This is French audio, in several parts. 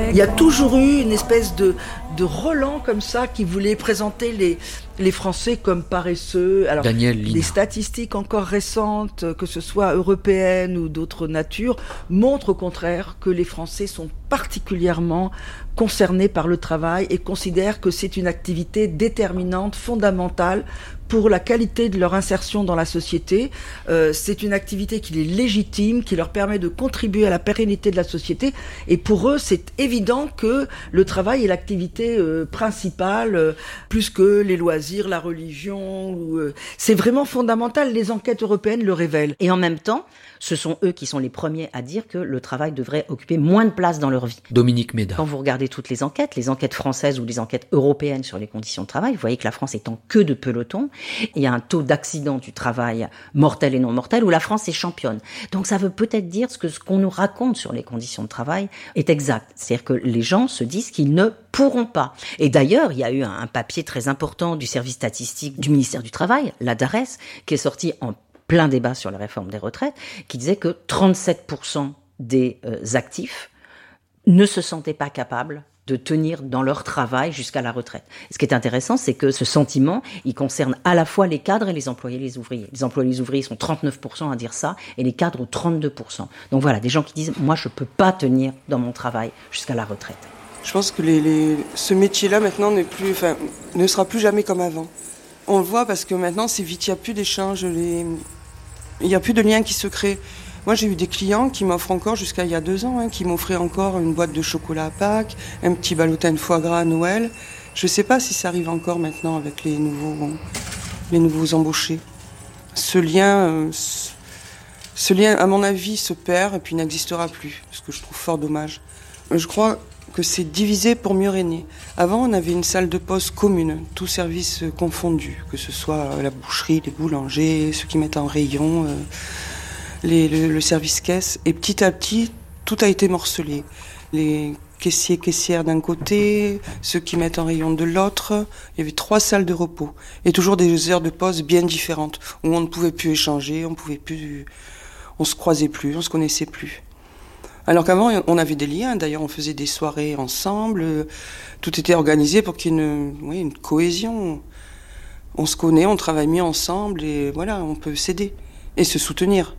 Il y a toujours eu une espèce de relent comme ça qui voulait présenter les Français comme paresseux. Alors, les statistiques encore récentes, que ce soit européennes ou d'autres natures, montrent au contraire que les Français sont particulièrement concernés par le travail et considèrent que c'est une activité déterminante, fondamentale pour la qualité de leur insertion dans la société. C'est une activité qui est légitime, qui leur permet de contribuer à la pérennité de la société. Et pour eux, c'est évident que le travail est l'activité principale, plus que les loisirs, la religion. C'est vraiment fondamental. Les enquêtes européennes le révèlent. Et en même temps, ce sont eux qui sont les premiers à dire que le travail devrait occuper moins de place dans leur vie. Dominique Méda. Quand vous regardez toutes les enquêtes françaises ou les enquêtes européennes sur les conditions de travail, vous voyez que la France est en queue de peloton. Il y a un taux d'accident du travail mortel et non mortel où la France est championne. Donc ça veut peut-être dire que ce qu'on nous raconte sur les conditions de travail est exact. C'est-à-dire que les gens se disent qu'ils ne pourront pas. Et d'ailleurs, il y a eu un papier très important du service statistique du ministère du Travail, la DARES, qui est sorti en plein débat sur la réforme des retraites, qui disait que 37% des actifs ne se sentaient pas capables de tenir dans leur travail jusqu'à la retraite. Et ce qui est intéressant, c'est que ce sentiment, il concerne à la fois les cadres et les employés et les ouvriers. Les employés et les ouvriers sont 39% à dire ça, et les cadres 32%. Donc voilà, des gens qui disent « moi je peux pas tenir dans mon travail jusqu'à la retraite ». Je pense que ce métier-là maintenant ne sera plus jamais comme avant. On le voit parce que maintenant c'est vite, il n'y a plus d'échanges, il n'y a plus de liens qui se créent. Moi, j'ai eu des clients qui m'offrent encore, jusqu'à il y a 2 ans, qui m'offraient encore une boîte de chocolat à Pâques, un petit ballotin de foie gras à Noël. Je ne sais pas si ça arrive encore maintenant avec les nouveaux embauchés. Ce lien, à mon avis, se perd et puis n'existera plus, ce que je trouve fort dommage. Je crois que c'est divisé pour mieux régner. Avant, on avait une salle de poste commune, tous services confondus, que ce soit la boucherie, les boulangers, ceux qui mettent en rayon, le service caisse. Et petit à petit, tout a été morcelé. Les caissiers, caissières d'un côté, ceux qui mettent en rayon de l'autre. Il y avait 3 salles de repos. Et toujours des heures de poste bien différentes, où on ne pouvait plus échanger, on se croisait plus, on se connaissait plus. Alors qu'avant, on avait des liens. D'ailleurs, on faisait des soirées ensemble. Tout était organisé pour qu'il y ait une cohésion. On se connaît, on travaille mieux ensemble et voilà, on peut s'aider et se soutenir.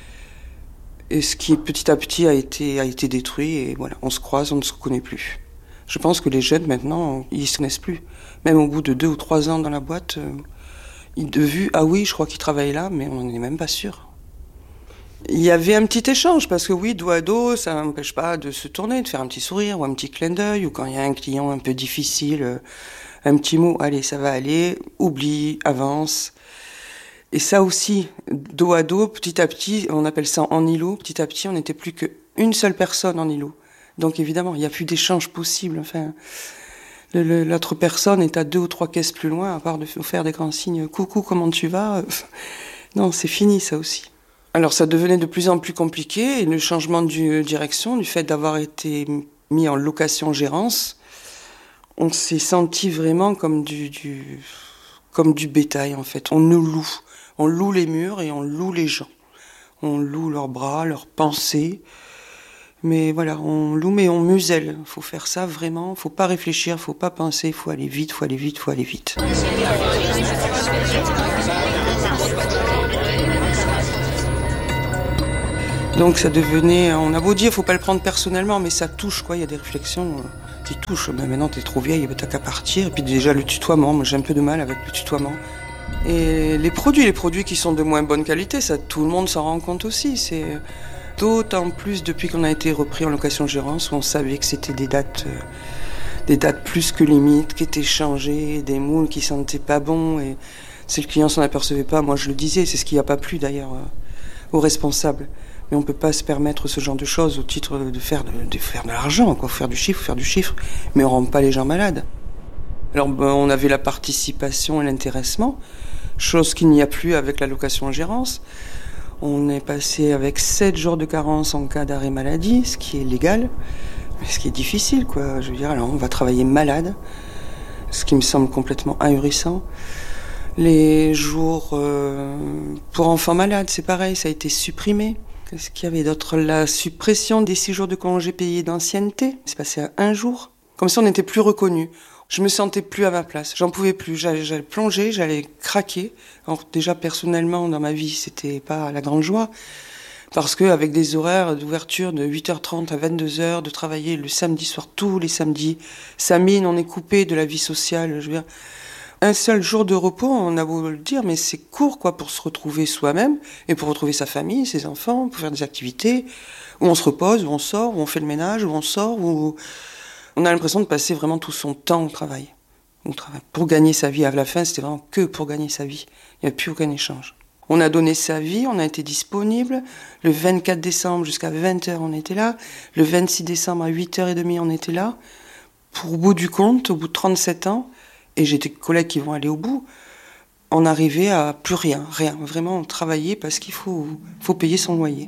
Et ce qui petit à petit a été détruit et voilà, on se croise, on ne se connaît plus. Je pense que les jeunes maintenant, ils se connaissent plus. Même au bout de 2 ou 3 ans dans la boîte, de vue, ah oui, je crois qu'ils travaillent là, mais on n'est même pas sûr. Il y avait un petit échange, parce que oui, dos à dos, ça n'empêche pas de se tourner, de faire un petit sourire ou un petit clin d'œil, ou quand il y a un client un peu difficile, un petit mot, allez, ça va aller, oublie, avance. Et ça aussi, dos à dos, petit à petit, on appelle ça en îlot, petit à petit, on n'était plus qu'une seule personne en îlot. Donc évidemment, il n'y a plus d'échange possible. Enfin, l'autre personne est à 2 ou 3 caisses plus loin, à part de faire des grands signes, coucou, comment tu vas? Non, c'est fini ça aussi. Alors ça devenait de plus en plus compliqué et le changement de direction, du fait d'avoir été mis en location-gérance, on s'est senti vraiment comme du bétail en fait. On nous loue. On loue les murs et on loue les gens. On loue leurs bras, leurs pensées. Mais voilà, on loue mais on muselle. Il faut faire ça vraiment, il ne faut pas réfléchir, il ne faut pas penser, il faut aller vite, il faut aller vite, il faut aller vite. Donc ça devenait, on a beau dire, faut pas le prendre personnellement, mais ça touche quoi. Il y a des réflexions qui touchent. Ben maintenant t'es trop vieille, ben t'as qu'à partir. Et puis déjà le tutoiement, moi j'ai un peu de mal avec le tutoiement. Et les produits qui sont de moins bonne qualité, ça tout le monde s'en rend compte aussi. C'est d'autant plus depuis qu'on a été repris en location-gérance où on savait que c'était des dates plus que limites, qui étaient changées, des moules qui sentaient pas bon. Et si le client s'en apercevait pas, moi je le disais, c'est ce qui a pas plu d'ailleurs aux responsables. Mais on ne peut pas se permettre ce genre de choses au titre de faire de l'argent, quoi. Faire du chiffre, mais on ne rend pas les gens malades. Alors on avait la participation et l'intéressement, chose qu'il n'y a plus avec la location-gérance. On est passé avec 7 jours de carence en cas d'arrêt maladie, ce qui est légal, mais ce qui est difficile, quoi. Je veux dire, alors on va travailler malade, ce qui me semble complètement ahurissant. Les jours pour enfants malades, c'est pareil, ça a été supprimé. Qu'est-ce qu'il y avait d'autre? La suppression des 6 jours de congés payés d'ancienneté. C'est passé à 1 jour. Comme si on n'était plus reconnus. Je me sentais plus à ma place. J'en pouvais plus. J'allais plonger, j'allais craquer. Alors déjà, personnellement, dans ma vie, c'était pas la grande joie. Parce que avec des horaires d'ouverture de 8h30 à 22h, de travailler le samedi soir, tous les samedis, ça mine, on est coupé de la vie sociale. Je veux dire, un seul jour de repos, on a beau le dire, mais c'est court, quoi, pour se retrouver soi-même et pour retrouver sa famille, ses enfants, pour faire des activités où on se repose, où on sort, où on fait le ménage, où on sort, où on a l'impression de passer vraiment tout son temps au travail. Pour gagner sa vie. À la fin, c'était vraiment que pour gagner sa vie. Il n'y a plus aucun échange. On a donné sa vie, on a été disponible. Le 24 décembre jusqu'à 20h, on était là. Le 26 décembre à 8h30, on était là. Pour au bout du compte, au bout de 37 ans, et j'ai des collègues qui vont aller au bout, on arrivait à plus rien. Vraiment, on travaillait parce qu'il faut payer son loyer.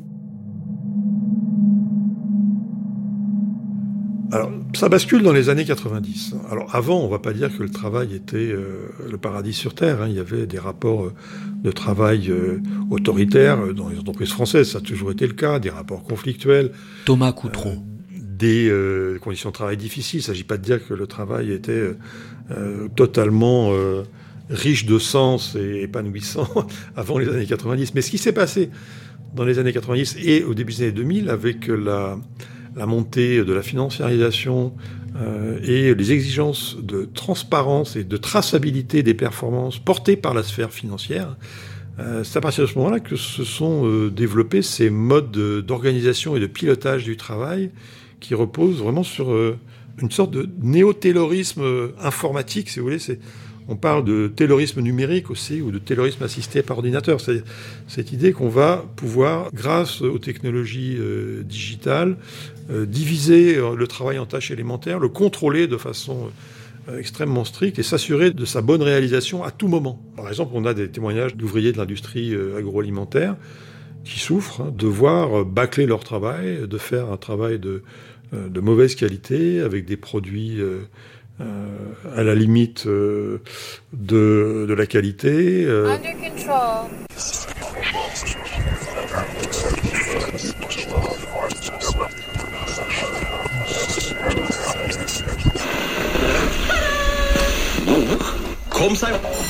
Alors, ça bascule dans les années 90. Alors, avant, on ne va pas dire que le travail était le paradis sur Terre. Hein. Il y avait des rapports de travail autoritaires dans les entreprises françaises. Ça a toujours été le cas. Des rapports conflictuels. Thomas Coutreau. Des conditions de travail difficiles. Il ne s'agit pas de dire que le travail était totalement riche de sens et épanouissant avant les années 90. Mais ce qui s'est passé dans les années 90 et au début des années 2000 avec la montée de la financiarisation et les exigences de transparence et de traçabilité des performances portées par la sphère financière, c'est à partir de ce moment-là que se sont développés ces modes d'organisation et de pilotage du travail qui reposent vraiment sur une sorte de néo-taylorisme informatique, si vous voulez. On parle de taylorisme numérique aussi, ou de taylorisme assisté par ordinateur. C'est cette idée qu'on va pouvoir, grâce aux technologies digitales, diviser le travail en tâches élémentaires, le contrôler de façon extrêmement stricte et s'assurer de sa bonne réalisation à tout moment. Par exemple, on a des témoignages d'ouvriers de l'industrie agroalimentaire qui souffrent de voir bâcler leur travail, de faire un travail de mauvaise qualité, avec des produits à la limite de la qualité. Under control. Comme ça.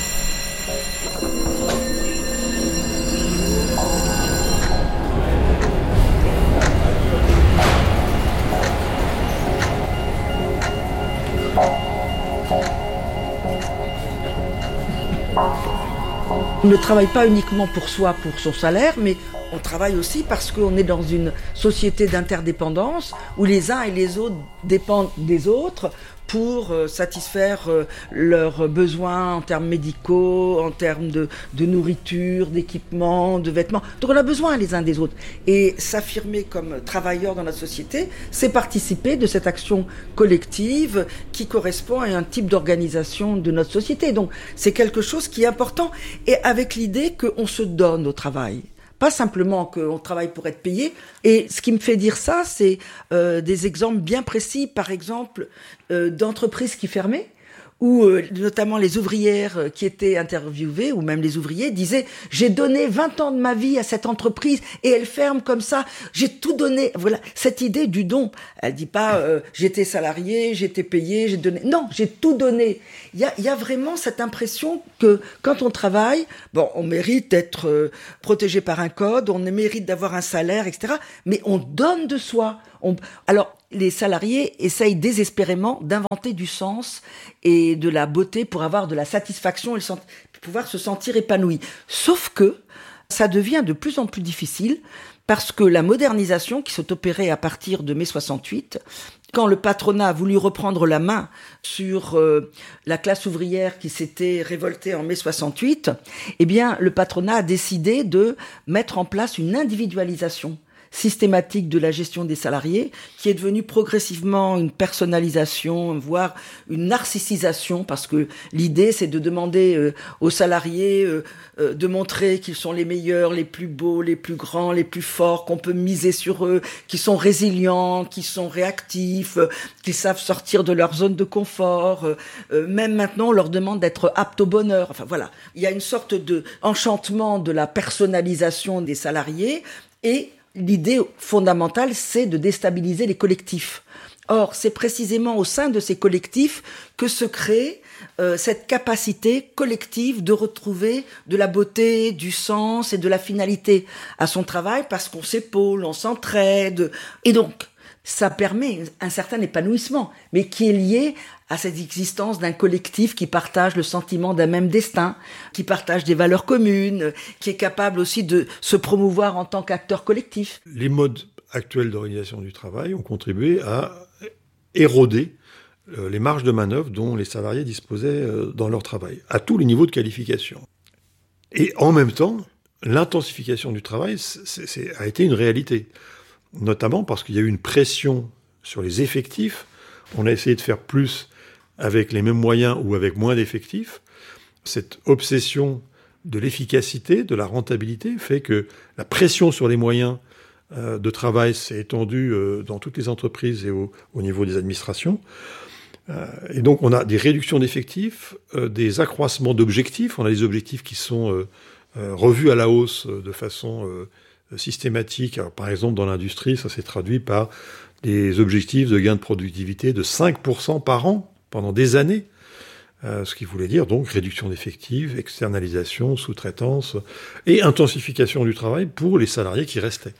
On ne travaille pas uniquement pour soi, pour son salaire, mais on travaille aussi parce qu'on est dans une société d'interdépendance où les uns et les autres dépendent des autres pour satisfaire leurs besoins en termes médicaux, en termes de nourriture, d'équipement, de vêtements. Donc on a besoin les uns des autres. Et s'affirmer comme travailleur dans la société, c'est participer de cette action collective qui correspond à un type d'organisation de notre société. Donc c'est quelque chose qui est important et avec l'idée qu'on se donne au travail. Pas simplement qu'on travaille pour être payé. Et ce qui me fait dire ça, c'est des exemples bien précis, par exemple, d'entreprises qui fermaient, où notamment les ouvrières qui étaient interviewées, ou même les ouvriers, disaient « J'ai donné 20 ans de ma vie à cette entreprise et elle ferme comme ça, j'ai tout donné. » Voilà, cette idée du don. Elle dit pas j'étais salarié, j'étais payé, j'ai donné. Non, j'ai tout donné. Il y a vraiment cette impression que quand on travaille, bon, on mérite d'être protégé par un code, on mérite d'avoir un salaire, etc. Mais on donne de soi. Alors, les salariés essayent désespérément d'inventer du sens et de la beauté pour avoir de la satisfaction et pouvoir se sentir épanoui. Sauf que ça devient de plus en plus difficile parce que la modernisation qui s'est opérée à partir de mai 68, quand le patronat a voulu reprendre la main sur la classe ouvrière qui s'était révoltée en mai 68, eh bien, le patronat a décidé de mettre en place une individualisation systématique de la gestion des salariés, qui est devenue progressivement une personnalisation, voire une narcissisation, parce que l'idée, c'est de demander aux salariés de montrer qu'ils sont les meilleurs, les plus beaux, les plus grands, les plus forts, qu'on peut miser sur eux, qu'ils sont résilients, qu'ils sont réactifs, qu'ils savent sortir de leur zone de confort. Même maintenant, on leur demande d'être aptes au bonheur. Enfin voilà, il y a une sorte de enchantement de la personnalisation des salariés et l'idée fondamentale, c'est de déstabiliser les collectifs. Or, c'est précisément au sein de ces collectifs que se crée cette capacité collective de retrouver de la beauté, du sens et de la finalité à son travail, parce qu'on s'épaule, on s'entraide. Et donc, ça permet un certain épanouissement, mais qui est lié à cette existence d'un collectif qui partage le sentiment d'un même destin, qui partage des valeurs communes, qui est capable aussi de se promouvoir en tant qu'acteur collectif. Les modes actuels d'organisation du travail ont contribué à éroder les marges de manœuvre dont les salariés disposaient dans leur travail, à tous les niveaux de qualification. Et en même temps, l'intensification du travail a été une réalité, notamment parce qu'il y a eu une pression sur les effectifs. On a essayé de faire plus avec les mêmes moyens ou avec moins d'effectifs. Cette obsession de l'efficacité, de la rentabilité, fait que la pression sur les moyens de travail s'est étendue dans toutes les entreprises et au niveau des administrations. Et donc on a des réductions d'effectifs, des accroissements d'objectifs. On a des objectifs qui sont revus à la hausse de façon systématique. Alors, par exemple, dans l'industrie, ça s'est traduit par des objectifs de gain de productivité de 5% par an pendant des années. Ce qui voulait dire donc réduction d'effectifs, externalisation, sous-traitance et intensification du travail pour les salariés qui restaient.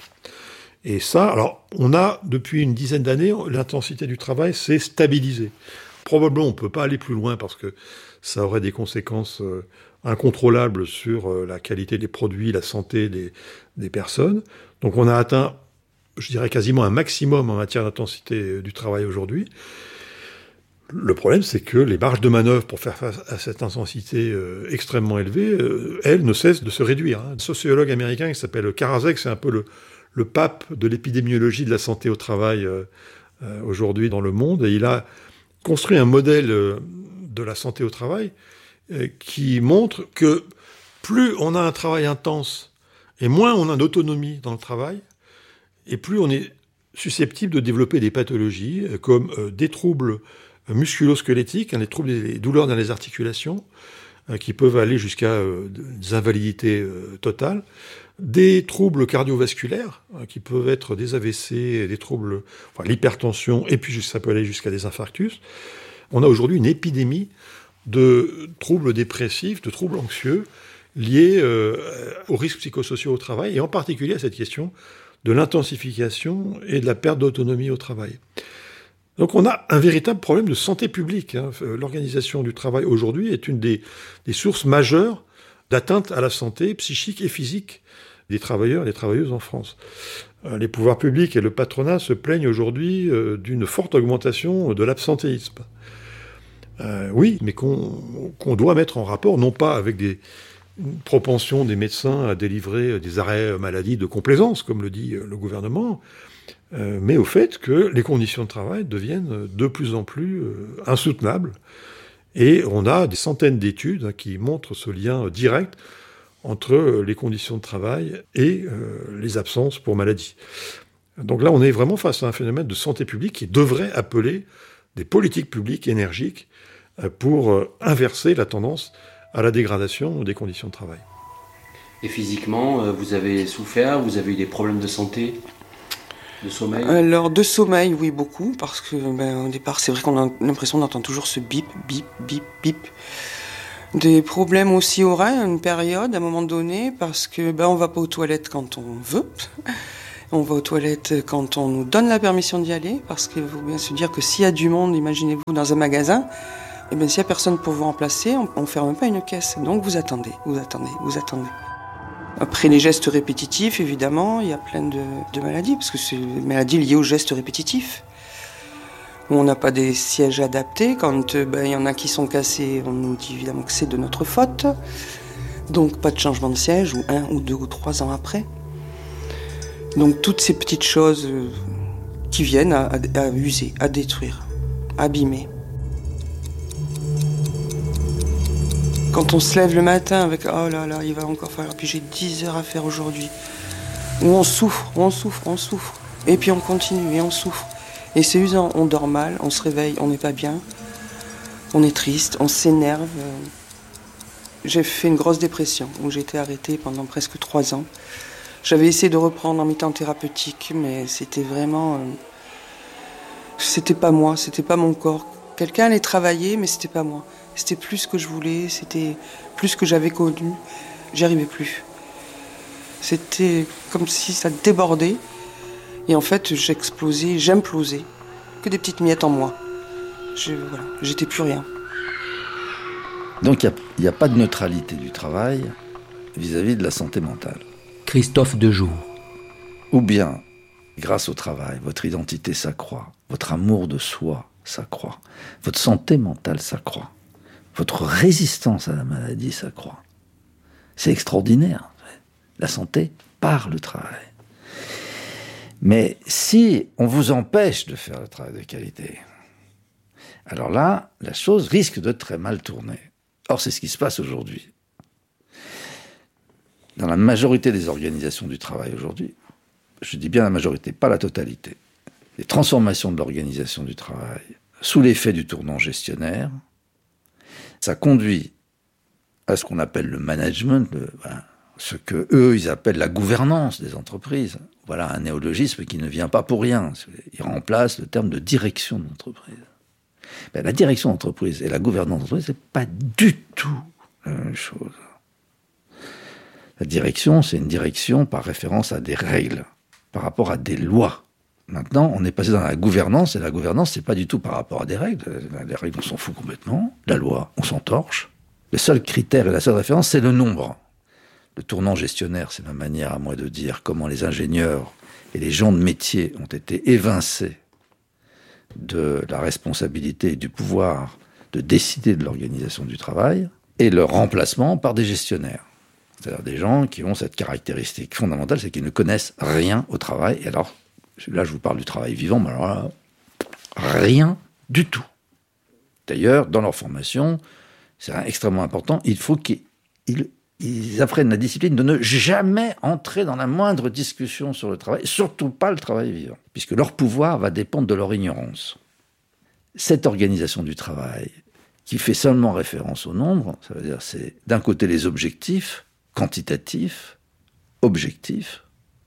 Et ça, alors, on a, depuis une dizaine d'années, l'intensité du travail s'est stabilisée. Probablement, on ne peut pas aller plus loin parce que ça aurait des conséquences incontrôlables sur la qualité des produits, la santé des personnes. Donc on a atteint, je dirais, quasiment un maximum en matière d'intensité du travail aujourd'hui. Le problème, c'est que les marges de manœuvre pour faire face à cette intensité extrêmement élevée, elles ne cessent de se réduire. Un sociologue américain qui s'appelle Karasek, c'est un peu le pape de l'épidémiologie de la santé au travail aujourd'hui dans le monde. Et il a construit un modèle de la santé au travail qui montre que plus on a un travail intense et moins on a d'autonomie dans le travail, et plus on est susceptible de développer des pathologies comme des troubles musculo-squelettiques, des troubles des douleurs dans les articulations, qui peuvent aller jusqu'à des invalidités totales, des troubles cardiovasculaires, qui peuvent être des AVC, des troubles, l'hypertension, et puis ça peut aller jusqu'à des infarctus. On a aujourd'hui une épidémie de troubles dépressifs, de troubles anxieux, liés aux risques psychosociaux au travail, et en particulier à cette question de l'intensification et de la perte d'autonomie au travail. Donc on a un véritable problème de santé publique. L'organisation du travail aujourd'hui est une des sources majeures d'atteinte à la santé psychique et physique des travailleurs et des travailleuses en France. Les pouvoirs publics et le patronat se plaignent aujourd'hui d'une forte augmentation de l'absentéisme. Oui, mais qu'on doit mettre en rapport, non pas avec une propension des médecins à délivrer des arrêts maladie de complaisance, comme le dit le gouvernement, mais au fait que les conditions de travail deviennent de plus en plus insoutenables. Et on a des centaines d'études qui montrent ce lien direct entre les conditions de travail et les absences pour maladie. Donc là, on est vraiment face à un phénomène de santé publique qui devrait appeler des politiques publiques énergiques pour inverser la tendance à la dégradation des conditions de travail. Et physiquement, vous avez souffert, vous avez eu des problèmes de santé, de sommeil ? Alors, de sommeil, oui, beaucoup, parce que au départ, c'est vrai qu'on a l'impression d'entendre toujours ce bip, bip, bip, bip. Des problèmes aussi oreilles, une période, à un moment donné, parce que on va pas aux toilettes quand on veut. On va aux toilettes quand on nous donne la permission d'y aller, parce qu'il faut bien se dire que s'il y a du monde, imaginez-vous dans un magasin, s'il n'y a personne pour vous remplacer, on ne ferme pas une caisse. Donc vous attendez. Après les gestes répétitifs, évidemment, il y a plein de maladies, parce que c'est des maladies liées aux gestes répétitifs. On n'a pas des sièges adaptés. Quand il y en a qui sont cassés, on nous dit évidemment que c'est de notre faute. Donc pas de changement de siège, ou 1 ou 2 ou 3 ans après. Donc toutes ces petites choses qui viennent à user, à détruire, à abîmer. Quand on se lève le matin avec « oh là là, il va encore falloir, puis j'ai 10 heures à faire aujourd'hui », où on souffre. Et puis on continue et on souffre. Et c'est usant, on dort mal, on se réveille, on n'est pas bien, on est triste, on s'énerve. J'ai fait une grosse dépression où j'ai été arrêtée pendant presque 3 ans. J'avais essayé de reprendre en mi-temps thérapeutique, mais c'était vraiment... c'était pas moi, c'était pas mon corps. Quelqu'un allait travailler, mais c'était pas moi. C'était plus ce que je voulais, c'était plus ce que j'avais connu. J'y arrivais plus. C'était comme si ça débordait. Et en fait, j'implosais. Que des petites miettes en moi. Voilà, j'étais plus rien. Donc il n'y a pas de neutralité du travail vis-à-vis de la santé mentale. Christophe Dejoux. Ou bien, grâce au travail, votre identité s'accroît, votre amour de soi s'accroît, votre santé mentale s'accroît, votre résistance à la maladie s'accroît. C'est extraordinaire. La santé par le travail. Mais si on vous empêche de faire le travail de qualité, alors là, la chose risque de très mal tourner. Or, c'est ce qui se passe aujourd'hui. Dans la majorité des organisations du travail aujourd'hui, je dis bien la majorité, pas la totalité, les transformations de l'organisation du travail, sous l'effet du tournant gestionnaire, ça conduit à ce qu'on appelle le management, ce que eux ils appellent la gouvernance des entreprises. Voilà un néologisme qui ne vient pas pour rien. Il remplace le terme de direction d'entreprise. Ben, la direction d'entreprise et la gouvernance d'entreprise, c'est pas du tout la même chose. La direction, c'est une direction par référence à des règles, par rapport à des lois. Maintenant, on est passé dans la gouvernance, et la gouvernance, c'est pas du tout par rapport à des règles. Les règles, on s'en fout complètement. La loi, on s'en torche. Le seul critère et la seule référence, c'est le nombre. Le tournant gestionnaire, c'est ma manière à moi de dire comment les ingénieurs et les gens de métier ont été évincés de la responsabilité et du pouvoir de décider de l'organisation du travail, et leur remplacement par des gestionnaires. C'est-à-dire des gens qui ont cette caractéristique fondamentale, c'est qu'ils ne connaissent rien au travail. Et alors, là, je vous parle du travail vivant, mais alors là, rien du tout. D'ailleurs, dans leur formation, c'est extrêmement important, il faut qu'ils apprennent la discipline de ne jamais entrer dans la moindre discussion sur le travail, surtout pas le travail vivant, puisque leur pouvoir va dépendre de leur ignorance. Cette organisation du travail, qui fait seulement référence au nombre, ça veut dire c'est d'un côté les objectifs, quantitatifs, objectifs,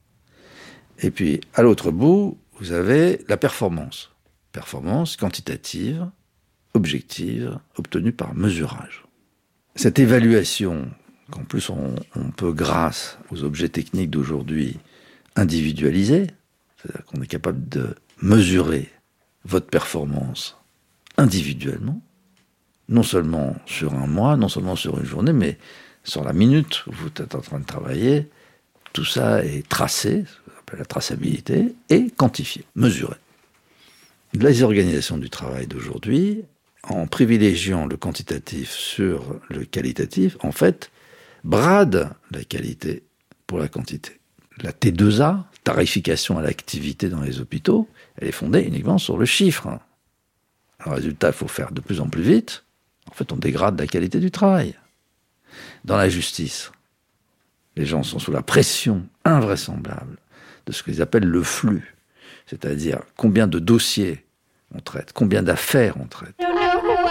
et puis à l'autre bout, vous avez la performance. Performance quantitative, objective, obtenue par mesurage. Cette évaluation, qu'en plus on peut, grâce aux objets techniques d'aujourd'hui, individualiser, c'est-à-dire qu'on est capable de mesurer votre performance individuellement, non seulement sur un mois, non seulement sur une journée, mais sur la minute où vous êtes en train de travailler, tout ça est tracé, ce qu'on appelle la traçabilité, et quantifié, mesuré. Les organisations du travail d'aujourd'hui, en privilégiant le quantitatif sur le qualitatif, en fait, bradent la qualité pour la quantité. La T2A, tarification à l'activité dans les hôpitaux, elle est fondée uniquement sur le chiffre. Le résultat, il faut faire de plus en plus vite. En fait, on dégrade la qualité du travail. Dans la justice, les gens sont sous la pression invraisemblable de ce qu'ils appellent le flux, c'est-à-dire combien de dossiers on traite, combien d'affaires on traite.